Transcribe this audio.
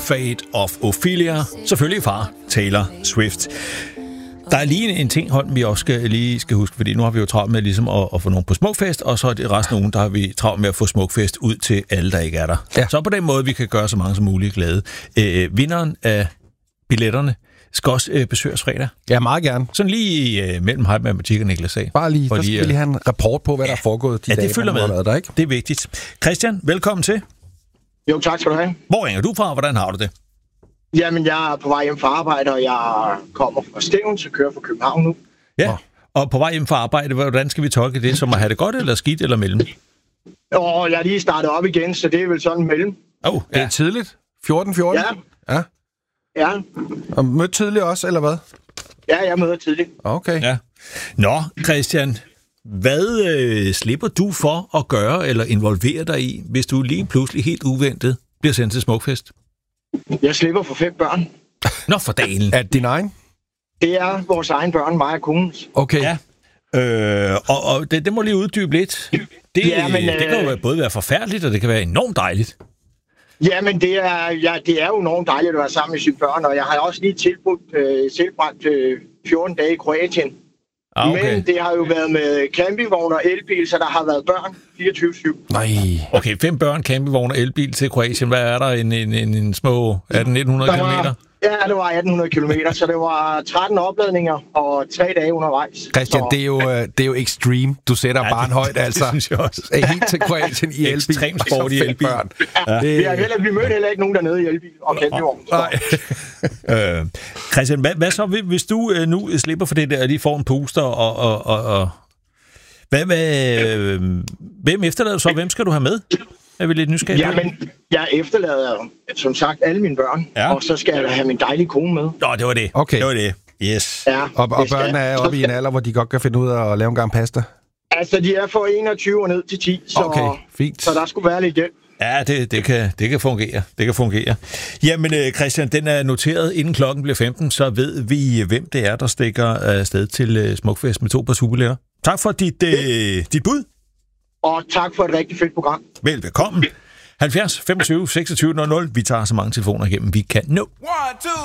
Fate of Ophelia. Selvfølgelig far, Taylor Swift. Der er lige en ting, Holm, vi også skal huske, fordi nu har vi jo travlt med ligesom at få nogen på Smukfest, og så er det resten af ugen, der har vi travlt med at få Smukfest ud til alle, der ikke er der. Ja. Så på den måde, vi kan gøre så mange som muligt glade. Vinderen af billetterne skal også besøges fredag. Ja, meget gerne. Sådan lige mellem Hype Matematik og Niklas A. Bare lige, så skal vi lige have en rapport på, hvad der er foregået de dage. Det følger med. Der, ikke? Det er vigtigt. Christian, velkommen til. Jo, tak skal du have. Hvor ringer du fra, og hvordan har du det? Jamen, jeg er på vej hjem fra arbejde, og jeg kommer fra Stevns og kører fra København nu. Ja, og på vej hjem fra arbejde, hvordan skal vi tolke det? Som at have det godt, eller skidt, eller mellem? Og jeg er lige startet op igen, så det er vel sådan mellem. Det er tidligt. 14? Ja. Og mødt tidligt også, eller hvad? Ja, jeg møder tidligt. Okay. Ja. Nå, Christian, hvad slipper du for at gøre eller involvere dig i, hvis du lige pludselig helt uventet bliver sendt til Smukfest? Jeg slipper for 5 børn. Nå, for dagen. Er det din egen? Det er vores egen børn, mig og konens. Okay. Ja. Og det må lige uddybe lidt. Det kan jo både være forfærdeligt, og det kan være enormt dejligt. Jamen, det er jo enormt dejligt at være sammen med sine børn, og jeg har også lige tilbragt 14 dage i Kroatien. Okay. Men det har jo været med campingvogn og elbil, så der har været børn 24/7. Nej. Okay, 5 børn, campingvogn og elbil til Kroatien. Hvad er der? En små 1800-1900 kilometer? Ja, det var 1800 kilometer, så det var 13 opladninger og 3 dage undervejs. Christian, det er jo extreme. Du sætter barn højt, altså. Det synes jeg også. Helt til Kroatien i elbil. Ekstremt sport i elbil. Ja. Vi mødte heller ikke nogen dernede i elbil og campingvogn. Nej. Christian, hvad så, hvis du nu slipper for det der, og lige får en puster, og hvem efterlader du så? Hvem skal du have med? Er vi lidt nysgerrige? Jamen, jeg efterlader som sagt alle mine børn, og så skal jeg have min dejlige kone med. Nå, det var det. Okay. Det var det. Yes. Ja, og børnene er oppe i en alder, hvor de godt kan finde ud af at lave en gang pasta? Altså, de er fra 21 og ned til 10, så, okay, fint. Så der skulle være lidt hjælp. Ja, det kan fungere. Det kan fungere. Jamen, Christian, den er noteret, inden klokken bliver 15, så ved vi, hvem det er, der stikker afsted til Smukfest med 2 par superbilletter. Tak for dit bud. Og tak for et rigtig fedt program. Velbekomme. 70 25 26 00. Vi tager så mange telefoner igennem, vi kan nå. 1, 2